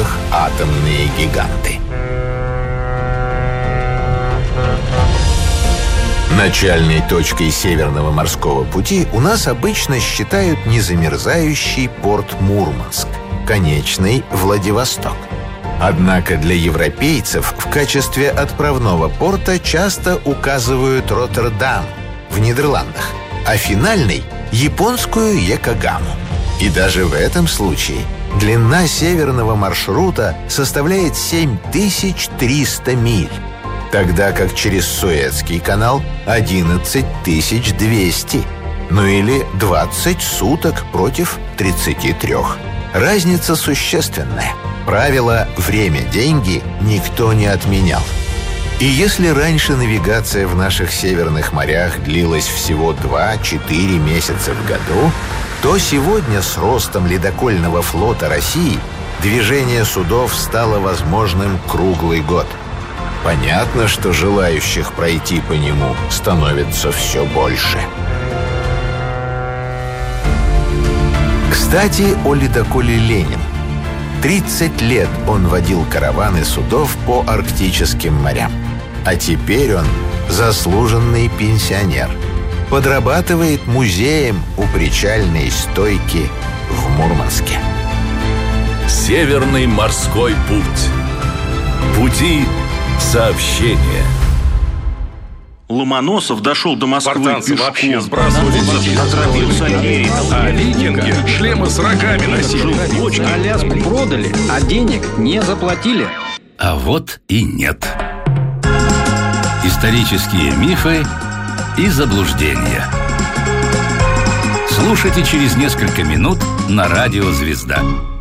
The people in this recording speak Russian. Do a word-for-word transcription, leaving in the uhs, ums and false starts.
во-первых, атомные гиганты. Начальной точкой Северного морского пути у нас обычно считают незамерзающий порт Мурманск, конечный Владивосток. Однако для европейцев в качестве отправного порта часто указывают Роттердам в Нидерландах, а финальный – японскую Йокогаму. И даже в этом случае длина северного маршрута составляет семь тысяч триста миль, тогда как через Суэцкий канал одиннадцать тысяч двести, ну или двадцать суток против тридцати трёх. Разница существенная. Правило «время – деньги» никто не отменял. И если раньше навигация в наших северных морях длилась всего два-четыре месяца в году, то сегодня с ростом ледокольного флота России движение судов стало возможным круглый год. Понятно, что желающих пройти по нему становится все больше. Кстати, о ледоколе «Ленин». тридцать лет он водил караваны судов по арктическим морям. А теперь он заслуженный пенсионер. Подрабатывает музеем у причальной стойки в Мурманске. Северный морской путь. Пути сообщения. Ломоносов дошел до Москвы Спартанцы пешком. вообще сбрасывали Отравился рейдом. а викинги шлемы с рогами носили. Аляску продали, а денег не заплатили. А вот и нет. Исторические мифы и заблуждения. Слушайте через несколько минут на радио «Звезда».